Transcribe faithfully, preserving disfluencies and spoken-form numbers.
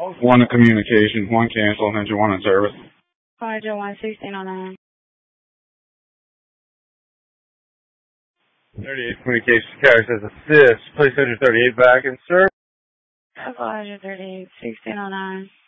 One in communication, one cancel, engine one in service. Roger, one sixteen oh nine. thirty-eight communication carrier says assist. Place engine thirty-eight back in service. Roger, thirty-eight sixteen oh nine.